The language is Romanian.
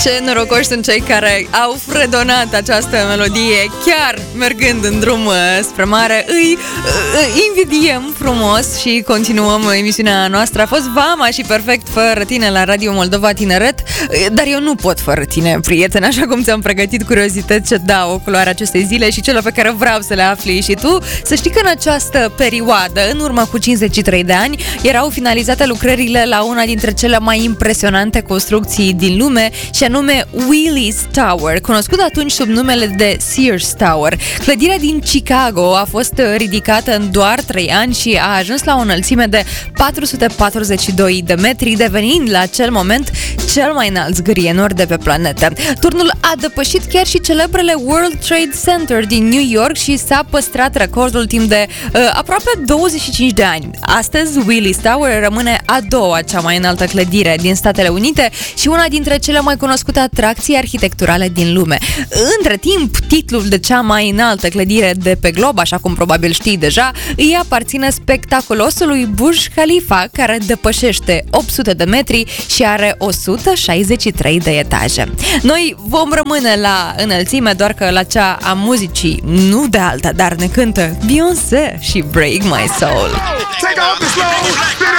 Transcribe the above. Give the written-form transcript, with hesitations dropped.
Ce norocoși sunt cei care au fredonat această melodie chiar mergând în drum spre mare. Îi invidiem frumos și continuăm emisiunea noastră. A fost Vama și Perfect fără tine la Radio Moldova Tineret, dar eu nu pot fără tine, prieten, așa cum ți-am pregătit curiozități ce dau culoarea acestei zile și cele pe care vreau să le afli și tu. Să știi că în această perioadă, în urmă cu 53 de ani, erau finalizate lucrările la una dintre cele mai impresionante construcții din lume, și anume Willis Tower, cunoscut atunci sub numele de Sears Tower. Clădirea din Chicago a fost ridicată în doar 3 ani și a ajuns la o înălțime de 442 de metri, devenind la acel moment cel mai înalt zgârienor de pe planetă. Turnul a depășit chiar și celebrele World Trade Center din New York și s-a păstrat recordul timp de aproape 25 de ani. Astăzi, Willis Tower rămâne a doua cea mai înaltă clădire din Statele Unite și una dintre cele mai cunoscute atracții arhitecturale din lume. Între timp, titlul de cea mai înaltă clădire de pe glob, așa cum probabil știi deja, îi aparține spectaculosului Burj Khalifa, care depășește 800 de metri și are 163 de etaje. Noi vom rămâne la înălțime, doar că la cea a muzicii, nu de alta, dar ne cântă Beyoncé și Break My Soul.